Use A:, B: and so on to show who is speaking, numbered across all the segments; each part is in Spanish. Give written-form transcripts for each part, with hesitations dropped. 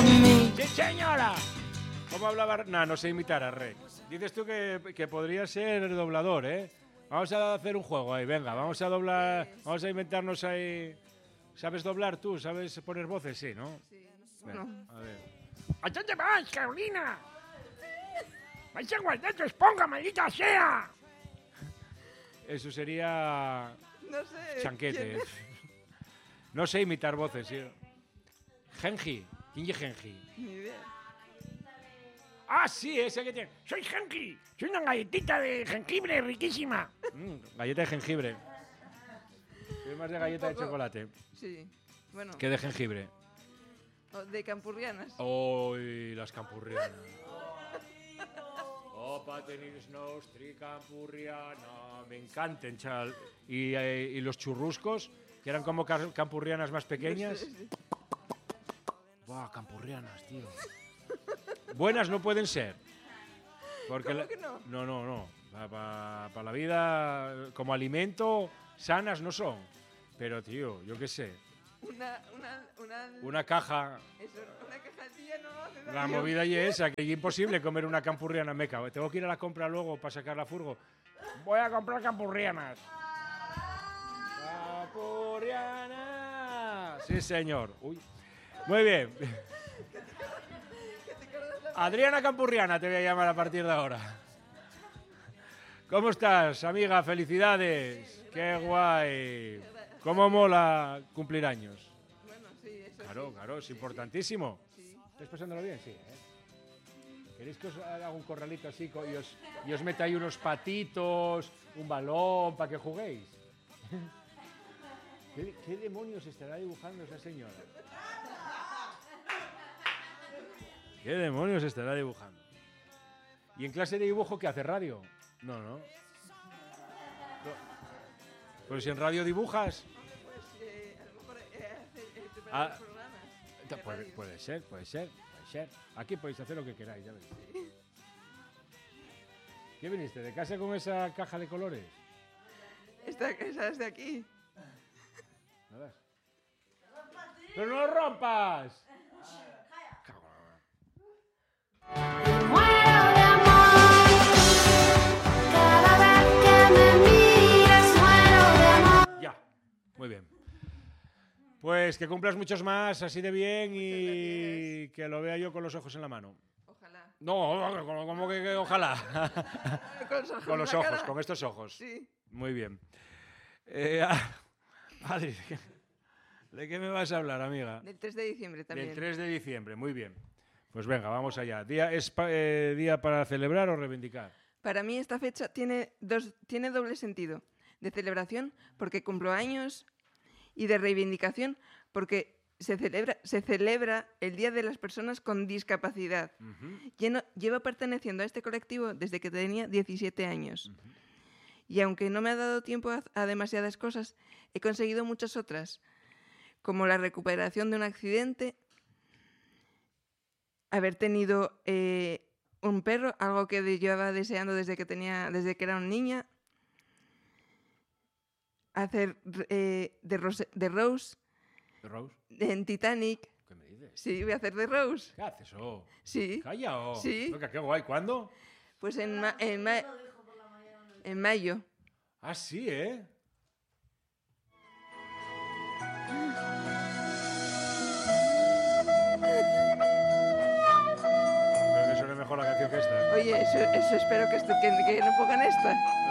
A: ¡Sí, señora! ¿Cómo hablaba? No sé imitar a Rey. Dices tú que podría ser doblador, ¿eh? Vamos a hacer un juego ahí, venga, vamos a doblar, vamos a inventarnos ahí. ¿Sabes doblar tú? ¿Sabes poner voces? Sí, ¿no?
B: Sí.
A: Venga,
B: No.
A: a ver.
C: ¿A dónde vas, Carolina? ¡Vais a guardar tu esponja, maldita sea!
A: Eso sería
B: No sé.
A: chanquete. No sé imitar voces, sí. Genji. ¿Quién es Genji?
B: Ni idea.
A: Ah, sí, ese que tiene.
C: Soy Genki. Soy una galletita de jengibre riquísima.
A: Galleta de jengibre. Soy más de galleta de
B: poco.
A: chocolate
B: Sí. Bueno,
A: que de jengibre.
B: de campurrianas.
A: ¡Uy, las campurrianas! Opa, tenis nostri campurriana. Me encantan, chaval. Y los churruscos, que eran como campurrianas más pequeñas.
B: Sí.
A: Buah, campurrianas, tío. Buenas no pueden ser. Porque
B: ¿Cómo que no?
A: No. Para la vida, como alimento, sanas no son. Pero, tío, yo qué sé.
B: Una
A: Caja.
B: Eso, una cajatilla no hace
A: La
B: daño.
A: movida y esa, que es imposible comer una campurriana meca. Tengo que ir a la compra luego para sacar la furgo.
C: Voy a comprar campurrianas.
A: ¡Campurriana! Sí, señor. Uy. Muy bien. Adriana Campurriana te voy a llamar a partir de ahora. ¿Cómo estás, amiga? Felicidades. ¡Qué guay! ¿Cómo mola cumplir años?
B: Bueno, sí, eso
A: Claro,
B: sí.
A: claro, es importantísimo.
B: Sí.
A: ¿Estáis pasándolo bien? Sí, ¿eh? ¿Queréis que os haga un corralito así y os meta ahí unos patitos, un balón para que juguéis? ¿Qué demonios estará dibujando esa señora? ¿Qué demonios estará dibujando? ¿Y en clase de dibujo qué hace? ¿Radio? No. Pues si en radio dibujas.
B: Pues a lo mejor preparar
A: Ah,
B: los programas. de radio.
A: Puede ser. Aquí podéis hacer lo que queráis, ya veis. ¿Qué viniste? ¿De casa con esa caja de colores?
B: Esa es de aquí.
A: Nada. ¡Pero no lo rompas!
D: Muero de amor. Cada vez que me miras, muero de amor.
A: Ya, muy bien. Pues que cumplas muchos más, así de bien y que lo vea yo con los ojos en la mano.
B: Ojalá.
A: No, como que ojalá. Con los
B: en la
A: ojos,
B: cara.
A: con estos ojos.
B: Sí.
A: Muy bien. Adri, ¿de qué me vas a hablar, amiga?
B: Del 3 de diciembre también.
A: Del 3 de diciembre, muy bien. Pues venga, vamos allá. ¿Es día para celebrar o reivindicar?
B: Para mí esta fecha tiene doble sentido. De celebración porque cumplo años y de reivindicación porque se celebra el Día de las Personas con Discapacidad. Llevo perteneciendo a este colectivo desde que tenía 17 años. Y aunque no me ha dado tiempo a demasiadas cosas, he conseguido muchas otras, como la recuperación de un accidente, haber tenido un perro, algo que llevaba deseando desde que era una niña, hacer de Rose
A: ¿De Rose?
B: en Titanic.
A: ¿Qué me dices?
B: Sí, voy a hacer de Rose.
A: ¿Qué haces? Oh?
B: Sí.
A: Calla, oh.
B: Sí.
A: Venga, qué guay. ¿Cuándo?
B: Pues en mayo.
A: Ah, sí, ¿eh? Creo que suena mejor la canción que esta.
B: Oye, eso espero que no pongan esta.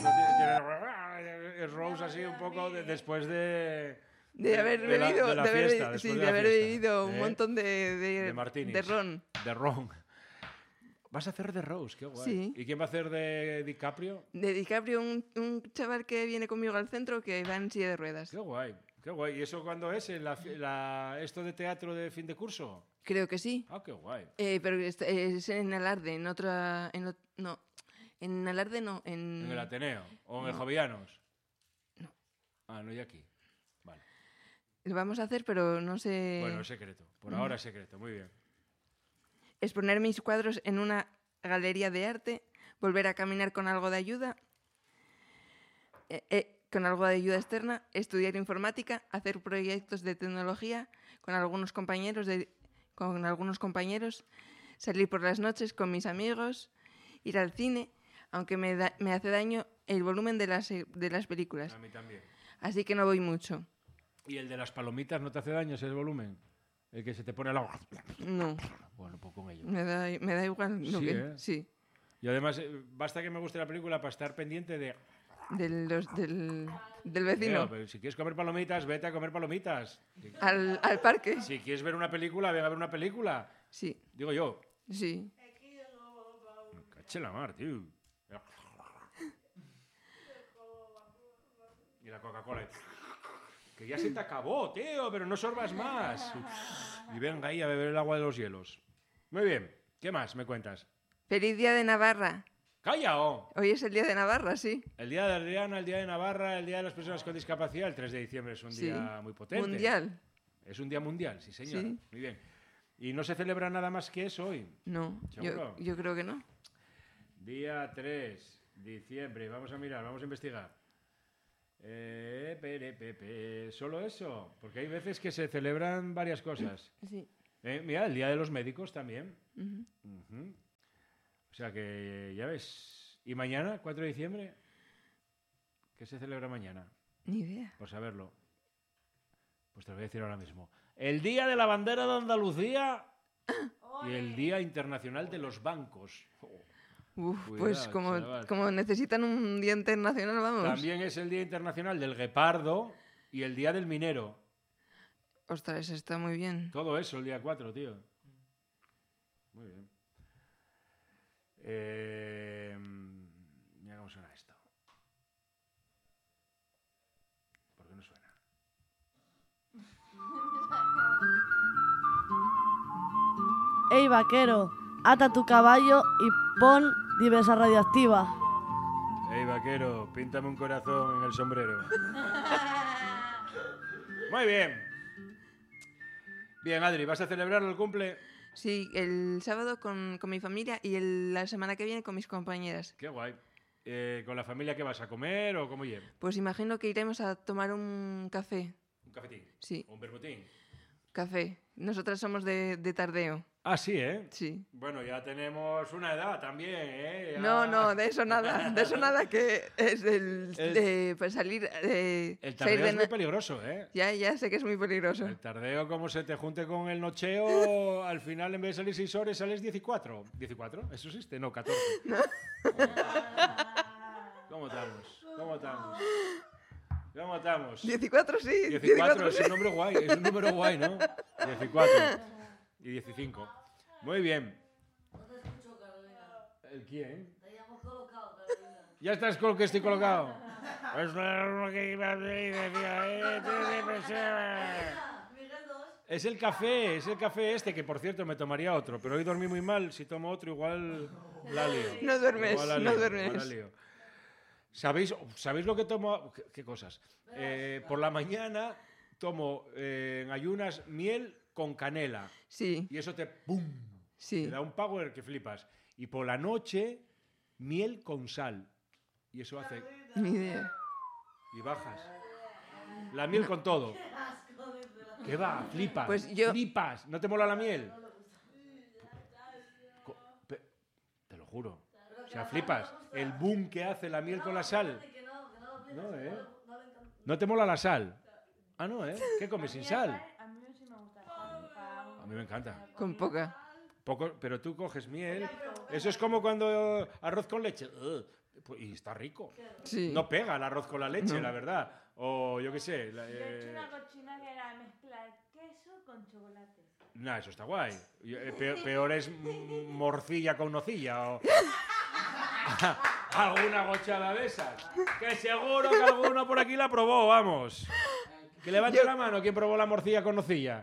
A: Es Rose así un poco después de...
B: De haber bebido,
A: de la fiesta, después de la
B: haber
A: fiesta,
B: bebido un
A: ¿eh?
B: montón
A: De
B: de
A: martinis.
B: ron.
A: De ron. Vas a hacer de Rose, qué guay.
B: Sí.
A: ¿Y quién va a hacer de DiCaprio?
B: De DiCaprio, un chaval que viene conmigo al centro que va en silla de ruedas.
A: Qué guay, qué guay. ¿Y eso cuándo es? ¿En esto de teatro de fin de curso?
B: Creo que sí.
A: Ah, qué guay.
B: Pero es en Alarde, en otra... no, en Alarde no,
A: ¿En el Ateneo? ¿O en el Jovianos?
B: No.
A: Ah, no, y aquí. Vale.
B: Lo vamos a hacer, pero no sé...
A: Bueno, es secreto. Por ahora es secreto. Muy bien.
B: Exponer mis cuadros en una galería de arte, volver a caminar con algo de ayuda, con algo de ayuda externa, estudiar informática, hacer proyectos de tecnología con algunos compañeros con algunos compañeros, salir por las noches con mis amigos, ir al cine, aunque me hace daño el volumen de las películas.
A: A mí también.
B: Así que no voy mucho.
A: ¿Y el de las palomitas no te hace daño ese volumen? El que se te pone al agua.
B: No,
A: Bueno, pues con ello.
B: me da igual. Lo
A: Sí,
B: que,
A: ¿eh?
B: Sí,
A: Y además, basta que me guste la película para estar pendiente de...
B: del vecino.
A: Pero si quieres comer palomitas, vete a comer palomitas.
B: Al parque.
A: Si quieres ver una película, ven a ver una película.
B: Sí,
A: Digo yo.
B: sí.
A: Me caché la mar, tío. Y la Coca-Cola. Que ya se te acabó, tío, pero no sorbas más. Y venga ahí a beber el agua de los hielos. Muy bien. ¿Qué más me cuentas?
B: ¡Feliz Día de Navarra!
A: ¡Calla! Oh!
B: Hoy es el Día de Navarra, sí.
A: El Día de Adriana, el Día de Navarra, el Día de las Personas con Discapacidad, el 3 de diciembre es un
B: Sí.
A: día muy potente.
B: Mundial.
A: Es un día mundial, sí, señor.
B: Sí.
A: Muy bien. ¿Y no se celebra nada más que eso hoy?
B: No,
A: ¿Seguro?
B: yo creo que no.
A: Día 3 de diciembre. Vamos a mirar, vamos a investigar. ¿Solo eso? Porque hay veces que se celebran varias cosas.
B: Sí.
A: Mira, el Día de los Médicos también.
B: Ujú.
A: Ujú. O sea que, ya ves. ¿Y mañana, 4 de diciembre? ¿Qué se celebra mañana?
B: Ni idea.
A: Por saberlo. Pues te lo voy a decir ahora mismo. El Día de la Bandera de Andalucía y el Día Internacional de los Bancos.
B: Uf,
A: Cuidado,
B: pues
A: chaval.
B: como necesitan un día internacional, vamos.
A: También es el Día Internacional del Guepardo y el Día del Minero.
B: Ostras, está muy bien.
A: Todo eso el día 4, tío. Muy bien. Mira cómo suena esto. ¿Por qué no suena?
E: Ey, vaquero, ata tu caballo y pon diversa radioactiva.
A: Ey, vaquero, píntame un corazón en el sombrero. Muy bien. Bien, Adri, ¿vas a celebrar el cumple?
B: Sí, el sábado con mi familia y la semana que viene con mis compañeras.
A: Qué guay. ¿Con la familia qué vas a comer o cómo lleva?
B: Pues imagino que iremos a tomar un café.
A: ¿Un cafetín?
B: Sí,
A: ¿O un vermutín?
B: café. Nosotras somos de tardeo.
A: Ah, sí, ¿eh?
B: Sí.
A: Bueno, ya tenemos una edad también, ¿eh? Ya-
B: No, de eso nada. De eso nada, que es de pues salir.
A: El
B: salir
A: tardeo
B: de
A: es muy peligroso, ¿eh?
B: Ya sé que es muy peligroso.
A: El tardeo, como se te junte con el nocheo, al final en vez de salir 6 horas, sales 14. ¿14? ¿Eso existe? No, 14. ¿Cómo estamos? ¿Cómo estamos? ¿Cómo estamos?
B: 14 sí.
A: 14 es
B: sí.
A: un número guay, es un número guay, ¿no? 14 y 15. Muy bien. ¿El quién? Ya estás con que estoy colocado. Eso es lo que iba a decir, decía, es el café este, que por cierto me tomaría otro, pero hoy dormí muy mal, si tomo otro igual la lío.
B: No duermes,
A: Igual la
B: no
A: lío,
B: duermes.
A: igual la lío. ¿Sabéis lo que tomo? ¿Qué cosas? Por la mañana tomo en ayunas miel con canela
B: Sí,
A: y eso te ¡pum! Te
B: sí.
A: da un power que flipas. Y por la noche miel con sal y eso hace
B: Ni idea.
A: y bajas. La miel con todo. ¿Qué va? Flipas.
B: Pues yo-
A: Flipas. ¿No te mola la miel? Te lo juro. O sea, flipas. El boom que hace la miel con la sal. No, ¿eh? ¿No te mola la sal? Ah, no, ¿eh? ¿Qué comes sin sal? A mí me encanta.
B: Con poca.
A: Poco, pero tú coges miel. Eso es como cuando arroz con leche. Pues, y está rico.
B: Sí.
A: No pega el arroz con la leche, la verdad. O yo qué sé.
F: Yo he hecho una cochina que era mezclar queso con chocolate.
A: Nah, eso está guay. Peor es morcilla con nocilla o alguna gochada de esas. Que seguro que alguno por aquí la probó, vamos. Que levante la mano quien probó la morcilla con nocilla.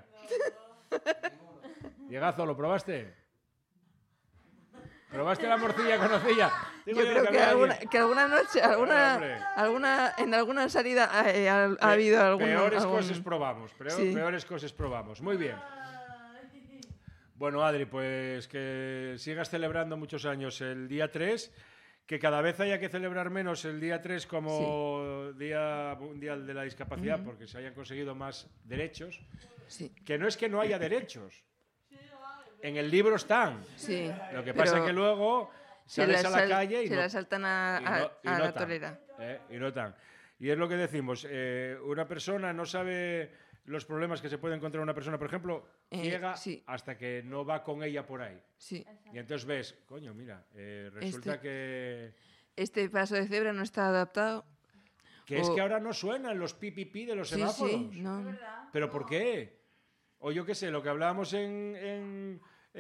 A: Diegazo, ¿lo probaste? ¿Probaste la morcilla con nocilla? Digo
B: Yo creo que
A: había
B: alguna,
A: alguien.
B: que alguna noche,
A: Hombre.
B: en alguna salida ha habido algún...
A: Peores
B: algún-
A: cosas probamos.
B: Sí.
A: Peores cosas probamos. Muy bien. Bueno, Adri, pues que sigas celebrando muchos años el día 3, que cada vez haya que celebrar menos el día 3 como Día Mundial de la Discapacidad, porque se hayan conseguido más derechos.
B: Sí.
A: Que no es que no haya derechos, En el libro están.
B: Sí.
A: Lo que pasa es
B: pero
A: que luego sales a la calle y
B: se
A: no,
B: la saltan a
A: y
B: la
A: notan,
B: torera.
A: y notan. Y es lo que decimos, una persona no sabe los problemas que se puede encontrar una persona, por ejemplo, ciega
B: sí.
A: hasta que no va con ella por ahí.
B: Sí.
A: Y entonces ves, coño, mira, resulta que
B: Este paso de cebra no está adaptado.
A: es que ahora no suenan los pipipi de los
B: Sí,
A: semáforos.
B: sí, no.
A: ¿Pero por qué? O yo qué sé, lo que hablábamos en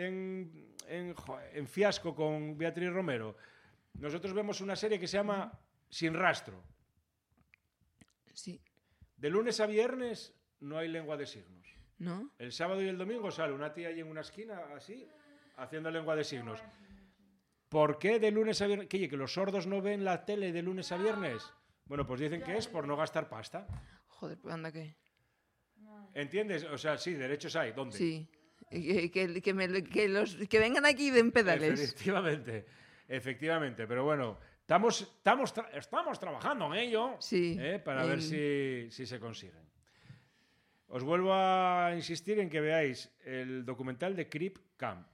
A: Fiasco con Beatriz Romero. Nosotros vemos una serie que se llama Sin Rastro.
B: Sí.
A: De lunes a viernes no hay lengua de signos.
B: ¿No?
A: El sábado y el domingo sale una tía ahí en una esquina, así, haciendo lengua de signos. ¿Por qué de lunes a viernes? ¿Que los sordos no ven la tele de lunes a viernes? Bueno, pues dicen que es por no gastar pasta.
B: Joder, pues anda que.
A: ¿Entiendes? O sea, sí, derechos hay. ¿Dónde?
B: Sí. Que vengan aquí y den pedales.
A: Efectivamente. Pero bueno, estamos trabajando en ello,
B: Sí.
A: para ver si se consiguen. Os vuelvo a insistir en que veáis el documental de Crip Camp,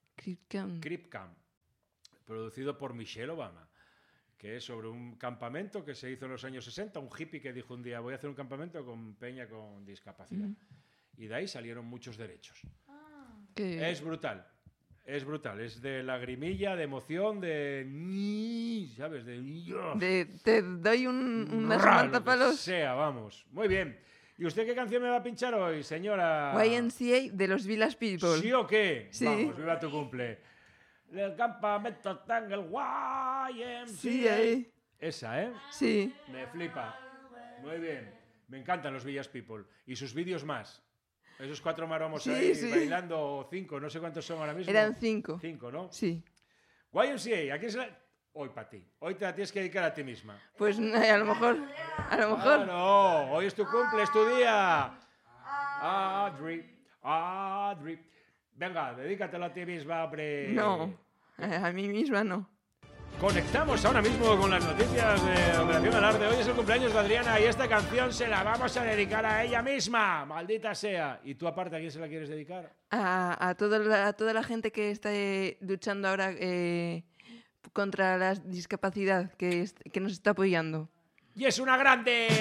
A: producido por Michelle Obama, que es sobre un campamento que se hizo en los años 60, un hippie que dijo un día, voy a hacer un campamento con peña con discapacidad. Y de ahí salieron muchos derechos. Es brutal. Es brutal. Es de lagrimilla, de emoción, ¿sabes?
B: Te doy una
A: lo
B: semana
A: que
B: palos.
A: sea, vamos. Muy bien. ¿Y usted qué canción me va a pinchar hoy, señora?
B: YMCA de los Village People.
A: ¿Sí o qué?
B: Sí.
A: Vamos, viva tu cumple. El campamento está en el YMCA.
B: Sí, ahí.
A: Esa, ¿eh?
B: Sí.
A: Me flipa. Muy bien. Me encantan los Village People. Y sus vídeos más. Esos 4 maromos
B: Sí,
A: ahí
B: sí.
A: bailando, o 5, no sé cuántos son ahora mismo.
B: Eran 5.
A: 5, ¿no?
B: Sí.
A: YMCA, ¿a quién se la...? Hoy para ti. Hoy te la tienes que dedicar a ti misma.
B: Pues a lo mejor.
A: No, hoy es tu cumple, es tu día. Adri. Venga, dedícatelo a ti misma, hombre.
B: No. A mí misma no.
A: Conectamos ahora mismo con las noticias de Operación Alarde. Hoy es el cumpleaños de Adriana y esta canción se la vamos a dedicar a ella misma. Maldita sea. ¿Y tú aparte a quién se la quieres dedicar?
B: A toda la gente que está luchando ahora contra la discapacidad, que nos está apoyando.
A: ¡Y es una grande!